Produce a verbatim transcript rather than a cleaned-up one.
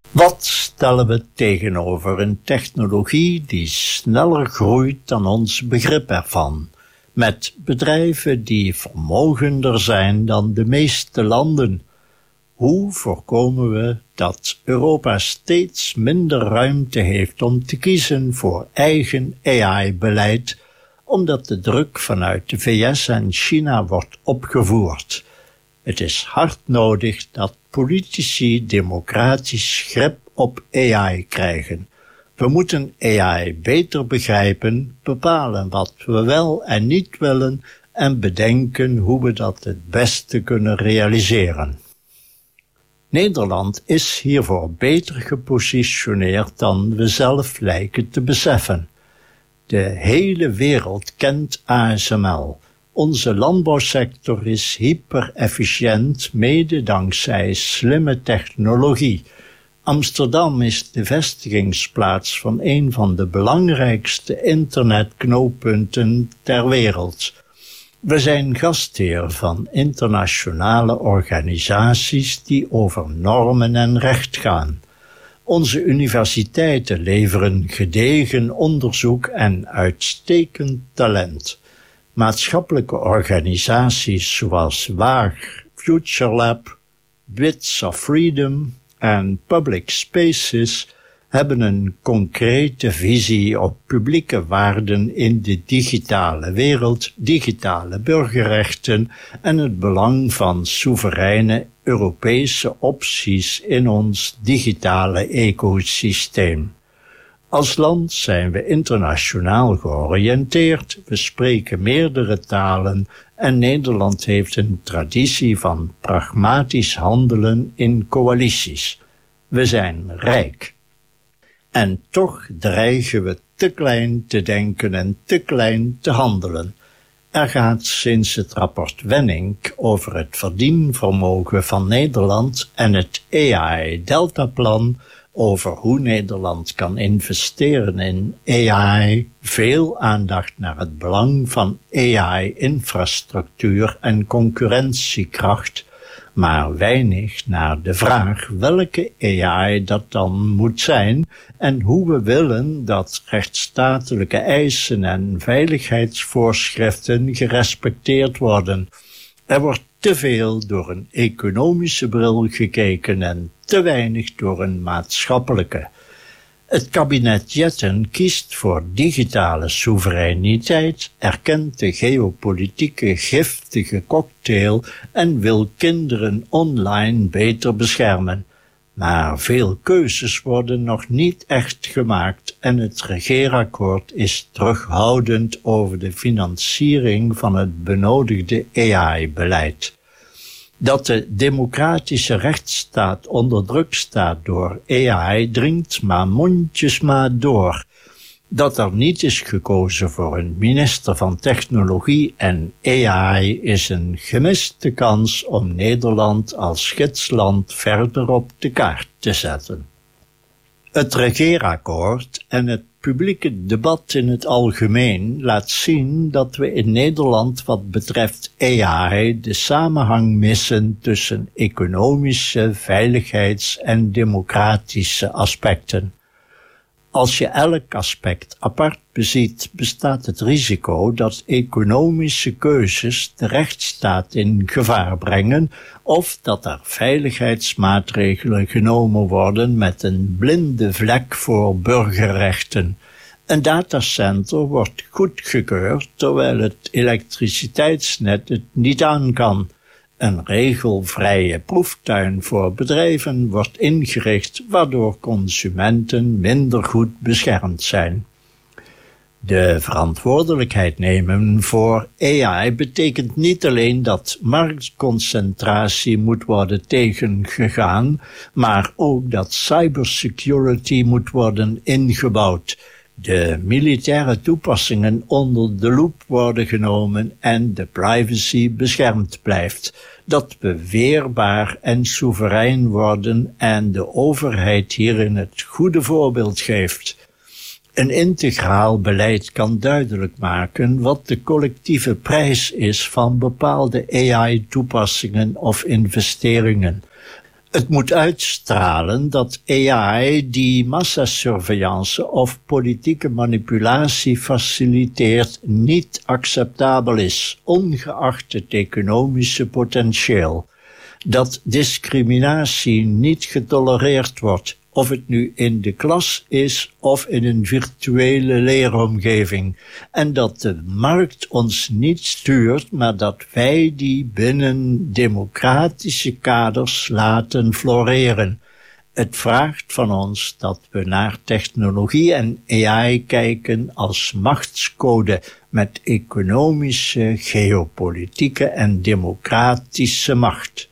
Wat stellen we tegenover een technologie die sneller groeit dan ons begrip ervan, met bedrijven die vermogender zijn dan de meeste landen? Hoe voorkomen we dat Europa steeds minder ruimte heeft om te kiezen voor eigen A I-beleid, omdat de druk vanuit de V S en China wordt opgevoerd? Het is hard nodig dat politici democratisch grip op A I krijgen. We moeten A I beter begrijpen, bepalen wat we wel en niet willen en bedenken hoe we dat het beste kunnen realiseren. Nederland is hiervoor beter gepositioneerd dan we zelf lijken te beseffen. De hele wereld kent A S M L. Onze landbouwsector is hyper-efficiënt, mede dankzij slimme technologie. Amsterdam is de vestigingsplaats van een van de belangrijkste internetknooppunten ter wereld. We zijn gastheer van internationale organisaties die over normen en recht gaan. Onze universiteiten leveren gedegen onderzoek en uitstekend talent. Maatschappelijke organisaties zoals Waag, Future Lab, Bits of Freedom en Public Spaces hebben een concrete visie op publieke waarden in de digitale wereld, digitale burgerrechten en het belang van soevereine Europese opties in ons digitale ecosysteem. Als land zijn we internationaal georiënteerd, we spreken meerdere talen en Nederland heeft een traditie van pragmatisch handelen in coalities. We zijn rijk. En toch dreigen we te klein te denken en te klein te handelen. Er gaat sinds het rapport Wenning over het verdienvermogen van Nederland en het A I-deltaplan over hoe Nederland kan investeren in A I veel aandacht naar het belang van A I-infrastructuur en concurrentiekracht, maar weinig naar de vraag welke A I dat dan moet zijn en hoe we willen dat rechtsstatelijke eisen en veiligheidsvoorschriften gerespecteerd worden. Er wordt te veel door een economische bril gekeken en te weinig door een maatschappelijke. Het kabinet Jetten kiest voor digitale soevereiniteit, erkent de geopolitieke giftige cocktail en wil kinderen online beter beschermen. Maar veel keuzes worden nog niet echt gemaakt en het regeerakkoord is terughoudend over de financiering van het benodigde A I-beleid. Dat de democratische rechtsstaat onder druk staat door A I dringt maar mondjesmaat door. Dat er niet is gekozen voor een minister van Technologie en A I is een gemiste kans om Nederland als gidsland verder op de kaart te zetten. Het regeerakkoord en het publieke debat in het algemeen laat zien dat we in Nederland wat betreft A I de samenhang missen tussen economische, veiligheids- en democratische aspecten. Als je elk aspect apart beziet, bestaat het risico dat economische keuzes de rechtsstaat in gevaar brengen of dat er veiligheidsmaatregelen genomen worden met een blinde vlek voor burgerrechten. Een datacenter wordt goedgekeurd terwijl het elektriciteitsnet het niet aan kan. Een regelvrije proeftuin voor bedrijven wordt ingericht, waardoor consumenten minder goed beschermd zijn. De verantwoordelijkheid nemen voor A I betekent niet alleen dat marktconcentratie moet worden tegengegaan, maar ook dat cybersecurity moet worden ingebouwd. De militaire toepassingen onder de loep worden genomen en de privacy beschermd blijft. Dat we weerbaar en soeverein worden en de overheid hierin het goede voorbeeld geeft. Een integraal beleid kan duidelijk maken wat de collectieve prijs is van bepaalde A I-toepassingen of investeringen. Het moet uitstralen dat A I die massasurveillance of politieke manipulatie faciliteert niet acceptabel is, ongeacht het economische potentieel. Dat discriminatie niet getolereerd wordt, of het nu in de klas is of in een virtuele leeromgeving. En dat de markt ons niet stuurt, maar dat wij die binnen democratische kaders laten floreren. Het vraagt van ons dat we naar technologie en A I kijken als machtscode met economische, geopolitieke en democratische macht.